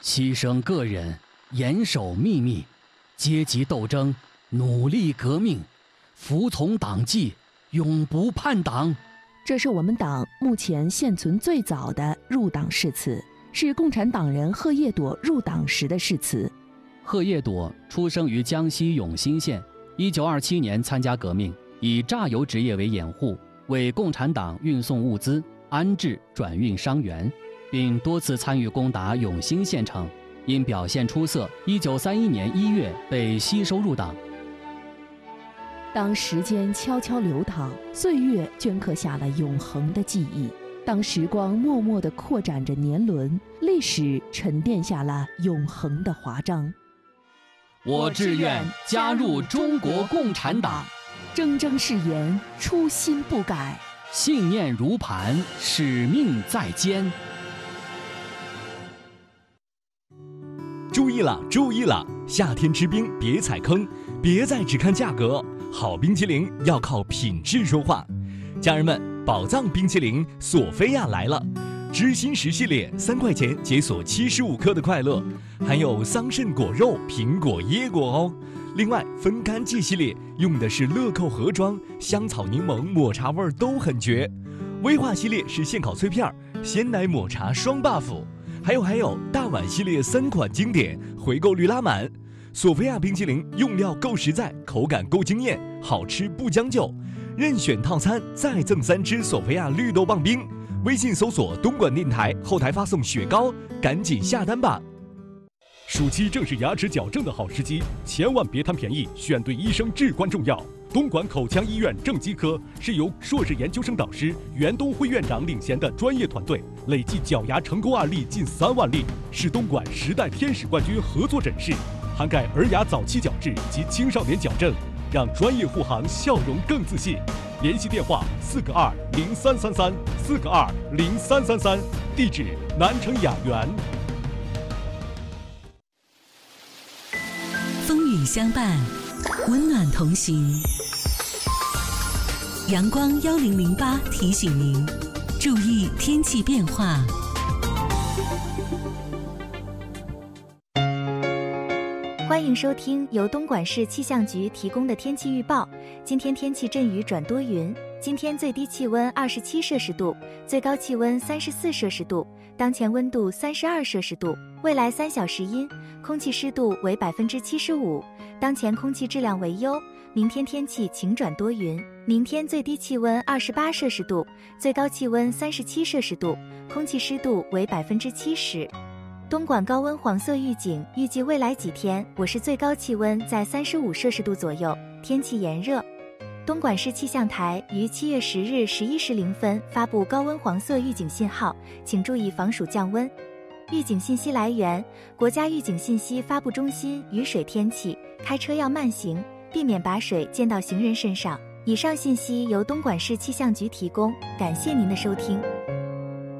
牺牲个人，严守秘密，阶级斗争，努力革命，服从党纪，永不叛党。 这是我们党目前现存最早的入党誓词，是共产党人贺叶朵入党时的誓词。 贺叶朵出生于江西永新县，1927年参加革命，以榨油职业为掩护，为共产党运送物资、安置转运伤员，并多次参与攻打永新县城。因表现出色，1931年1月被吸收入党。 当时间悄悄流淌，岁月镌刻下了永恒的记忆；当时光默默地扩展着年轮，历史沉淀下了永恒的华章。 我志愿加入中国共产党， 铮铮誓言，初心不改， 信念如磐，使命在肩。 注意了，注意了！夏天吃冰别踩坑，别再只看价格，好冰淇淋要靠品质说话。家人们，宝藏冰淇淋索菲亚来了！知心10系列3块钱解锁75克的快乐，含有桑葚果肉、苹果、椰果哦。另外，分干季系列用的是乐扣盒装，香草、柠檬、抹茶味都很绝。威化系列是现烤脆片，鲜奶抹茶双 buff。还有大碗系列3款经典，回购率拉满。索菲亚冰淇淋用料够实在，口感够惊艳，好吃不将就。任选套餐再赠3支索菲亚绿豆棒冰。微信搜索东莞电台，后台发送雪糕，赶紧下单吧。 暑期正是牙齿矫正的好时机，千万别贪便宜，选对医生至关重要。东莞口腔医院正畸科是由硕士研究生导师袁东辉院长领衔的专业团队，累计矫牙成功案例近3万例，是东莞10代天使冠军合作诊室，涵盖儿牙早期矫治及青少年矫正，让专业护航笑容更自信。联系电话4个2 0333 4个2 0333，地址南城雅园。 风雨相伴，温暖同行。阳光1008提醒您，注意天气变化。 欢迎收听由东莞市气象局提供的天气预报。今天天气阵雨转多云，今天最低气温27摄氏度，最高气温34摄氏度，当前温度32摄氏度。未来3小时阴，空气湿度为75%，当前空气质量为优。明天天气晴转多云，明天最低气温28摄氏度，最高气温37摄氏度，空气湿度为70%。东莞高温黄色预警，预计未来几天我市最高气温在35摄氏度左右，天气炎热。东莞市气象台于7月10日11时0分发布高温黄色预警信号，请注意防暑降温。预警信息来源：国家预警信息发布中心。雨水天气，开车要慢行，避免把水溅到行人身上。以上信息由东莞市气象局提供，感谢您的收听。